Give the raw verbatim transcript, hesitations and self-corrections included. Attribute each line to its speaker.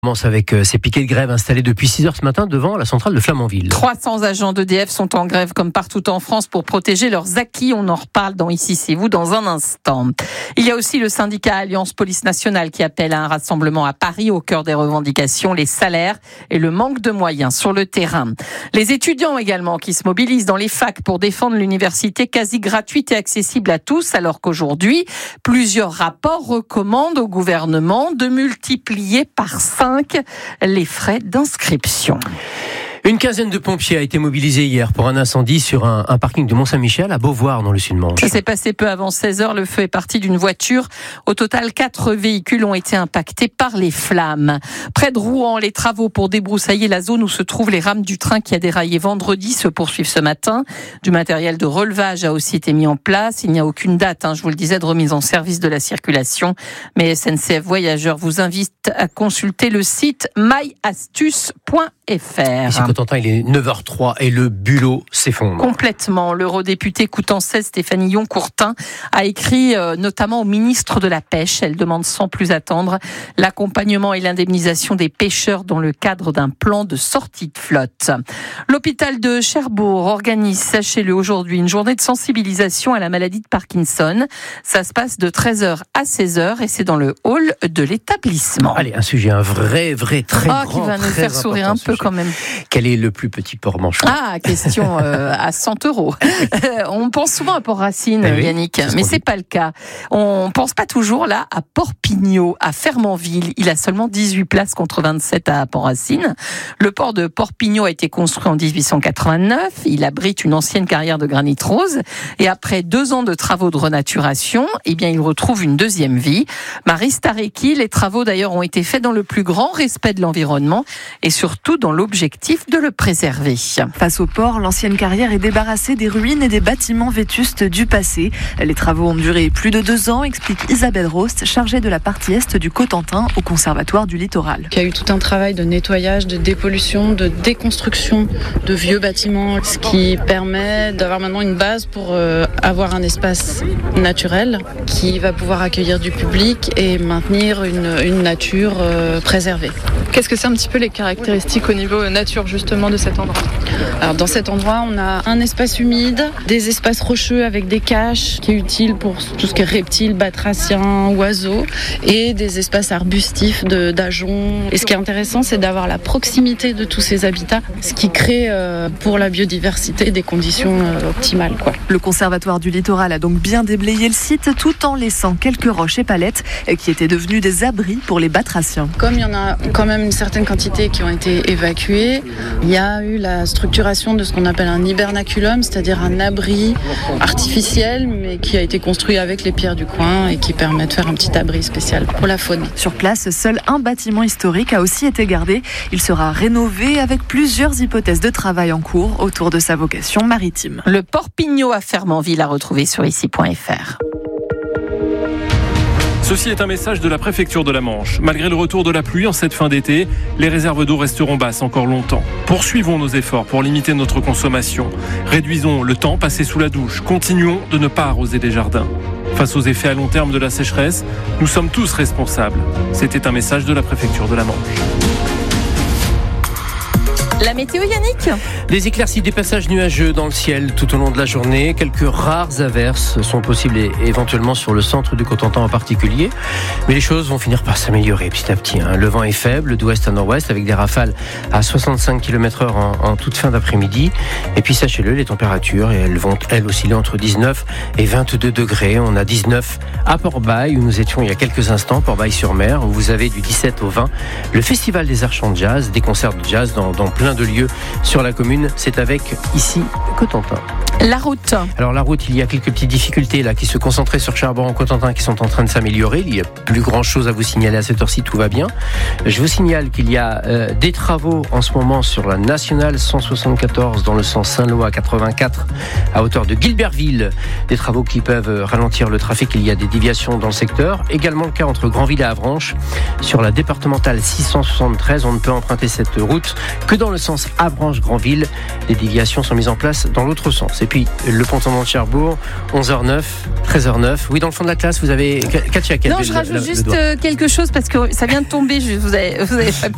Speaker 1: On commence avec ces piquets de grève installés depuis six heures ce matin devant la centrale de Flamanville.
Speaker 2: trois cents agents d'E D F sont en grève comme partout en France pour protéger leurs acquis. On en reparle dans Ici c'est vous dans un instant. Il y a aussi le syndicat Alliance Police Nationale qui appelle à un rassemblement à Paris au cœur des revendications, les salaires et le manque de moyens sur le terrain. Les étudiants également qui se mobilisent dans les facs pour défendre l'université quasi gratuite et accessible à tous, alors qu'aujourd'hui, plusieurs rapports recommandent au gouvernement de multiplier par cinq les frais d'inscription.
Speaker 1: Une quinzaine de pompiers a été mobilisée hier pour un incendie sur un, un parking de Mont-Saint-Michel à Beauvoir dans le Sud-Manche.
Speaker 2: Ça s'est passé peu avant seize heures. Le feu est parti d'une voiture. Au total, quatre véhicules ont été impactés par les flammes. Près de Rouen, les travaux pour débroussailler la zone où se trouvent les rames du train qui a déraillé vendredi se poursuivent ce matin. Du matériel de relevage a aussi été mis en place. Il n'y a aucune date, hein, je vous le disais, de remise en service de la circulation. Mais S N C F Voyageurs vous invite à consulter le site my astuce point f r.
Speaker 1: Ici, Cotentin, il est neuf heures zéro trois et le bulot s'effondre.
Speaker 2: Complètement. L'eurodéputée coutançaise Stéphanie Yon-Courtin a écrit euh, notamment au ministre de la Pêche. Elle demande sans plus attendre l'accompagnement et l'indemnisation des pêcheurs dans le cadre d'un plan de sortie de flotte. L'hôpital de Cherbourg organise, sachez-le aujourd'hui, une journée de sensibilisation à la maladie de Parkinson. Ça se passe de treize heures à seize heures et c'est dans le hall de l'établissement.
Speaker 1: Allez, un sujet, un vrai, vrai, très
Speaker 2: oh,
Speaker 1: grand,
Speaker 2: qui va nous faire sourire un peu quand même.
Speaker 1: Quel est le plus petit port manchot?
Speaker 2: Ah, question euh, à cent euros. On pense souvent à Port-Racine,
Speaker 1: eh oui,
Speaker 2: Yannick,
Speaker 1: c'est
Speaker 2: mais
Speaker 1: ce
Speaker 2: c'est pas le cas. On pense pas toujours là à Port-Pignot, à Fermanville. Il a seulement dix-huit places contre vingt-sept à Port-Racine. Le port de Port-Pignot a été construit en dix-huit cent quatre-vingt-neuf. Il abrite une ancienne carrière de granit rose. Et après deux ans de travaux de renaturation, eh bien, il retrouve une deuxième vie. Marie Starecki, les travaux d'ailleurs ont été faits dans le plus grand respect de l'environnement et surtout dans l'objectif de le préserver.
Speaker 3: Face au port, l'ancienne carrière est débarrassée des ruines et des bâtiments vétustes du passé. Les travaux ont duré plus de deux ans, explique Isabelle Rost, chargée de la partie est du Cotentin au Conservatoire du Littoral.
Speaker 4: Il y a eu tout un travail de nettoyage, de dépollution, de déconstruction de vieux bâtiments, ce qui permet d'avoir maintenant une base pour euh, avoir un espace naturel qui va pouvoir accueillir du public et maintenir une, une nature euh, préservée.
Speaker 5: Qu'est-ce que c'est un petit peu les caractéristiques au niveau nature justement de cet endroit?
Speaker 4: Alors dans cet endroit, on a un espace humide, des espaces rocheux avec des caches qui est utile pour tout ce qui est reptiles, batraciens, oiseaux, et des espaces arbustifs de, d'ajoncs. Et ce qui est intéressant, c'est d'avoir la proximité de tous ces habitats, ce qui crée euh, pour la biodiversité des conditions euh, optimales, quoi.
Speaker 3: Le Conservatoire du Littoral a donc bien déblayé le site tout en laissant quelques roches et palettes qui étaient devenues des abris pour les batraciens.
Speaker 4: Comme il y en a quand même une certaine quantité qui ont été évacuées, il y a eu la structuration de ce qu'on appelle un hibernaculum, c'est-à-dire un abri artificiel, mais qui a été construit avec les pierres du coin et qui permet de faire un petit abri spécial pour la faune.
Speaker 3: Sur place, seul un bâtiment historique a aussi été gardé. Il sera rénové avec plusieurs hypothèses de travail en cours autour de sa vocation maritime.
Speaker 2: Le port Pignot à Fermanville à retrouver sur ici point f r.
Speaker 6: Ceci est un message de la préfecture de la Manche. Malgré le retour de la pluie en cette fin d'été, les réserves d'eau resteront basses encore longtemps. Poursuivons nos efforts pour limiter notre consommation. Réduisons le temps passé sous la douche. Continuons de ne pas arroser les jardins. Face aux effets à long terme de la sécheresse, nous sommes tous responsables. C'était un message de la préfecture de la Manche.
Speaker 2: La météo, Yannick?
Speaker 1: Des éclaircies, des passages nuageux dans le ciel tout au long de la journée. Quelques rares averses sont possibles et éventuellement sur le centre du Cotentin en particulier. Mais les choses vont finir par s'améliorer petit à petit. Hein. Le vent est faible d'ouest à nord-ouest avec des rafales à soixante-cinq kilomètres heure en, en toute fin d'après-midi. Et puis sachez-le, les températures, elles vont elles osciller entre dix-neuf et vingt-deux degrés. On a dix-neuf à Port-Bail où nous étions il y a quelques instants, Port-Bail-sur-Mer, où vous avez du dix-sept au vingt le Festival des Arts Chants de Jazz, des concerts de jazz dans, dans plein de lieux sur la commune. C'est avec ici Cotentin.
Speaker 2: La route.
Speaker 1: Alors la route, il y a quelques petites difficultés là qui se concentraient sur Cherbourg-en-Cotentin qui sont en train de s'améliorer. Il n'y a plus grand chose à vous signaler à cette heure-ci, tout va bien. Je vous signale qu'il y a euh, des travaux en ce moment sur la nationale cent soixante-quatorze dans le sens Saint-Lô à quatre-vingt-quatre à hauteur de Guilberville. Des travaux qui peuvent ralentir le trafic. Il y a des déviations dans le secteur. Également le cas entre Granville et Avranches. Sur la départementale six cent soixante-treize, on ne peut emprunter cette route que dans le sens Avranches-Granville. Des déviations sont mises en place dans l'autre sens. Et puis le pontonnement de Cherbourg, onze heures neuf, treize heures neuf. Oui, dans le fond de la classe, vous avez Katia.
Speaker 2: Non, je rajoute juste quelque chose parce que ça vient de tomber. Je vous avez, vous avez pas pu